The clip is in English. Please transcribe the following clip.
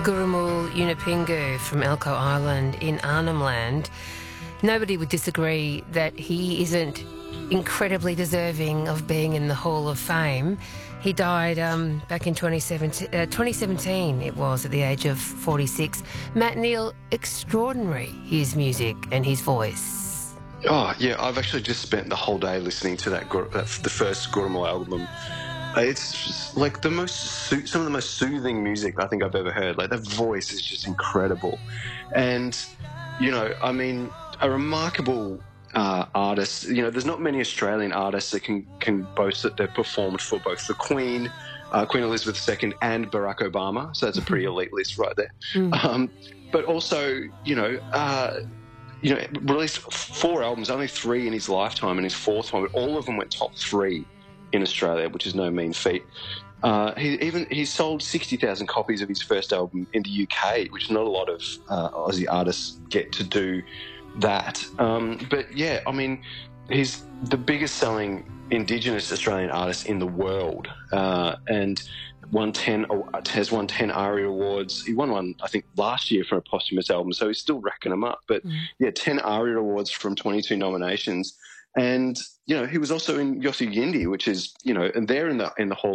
Gurrumul Yunupingu from Elcho Island in Arnhem Land. Nobody would disagree that he isn't incredibly deserving of being in the Hall of Fame. He died back in 2017, it was, at the age of 46. Matt Neal, extraordinary, his music and his voice. Oh, yeah, I've actually just spent the whole day listening to the first Gurrumul album. It's just like some of the most soothing music I think I've ever heard. Like, that voice is just incredible. And, you know, I mean, a remarkable artist. You know, there's not many Australian artists that can boast that they've performed for both the Queen, Queen Elizabeth II, and Barack Obama. So that's a pretty elite list right there. But also, released 4 albums, only 3 in his lifetime, and his 4th one, but all of them went top 3 in Australia, which is no mean feat. He sold 60,000 copies of his first album in the UK, which not a lot of Aussie artists get to do that. But yeah, I mean, he's the biggest selling Indigenous Australian artist in the world, and has won 10 ARIA awards. He won one, I think, last year for a posthumous album, so he's still racking them up. But yeah, 10 ARIA awards from 22 nominations. And, you know, he was also in Yossi Yindi, which is, you know, and they're in the Hall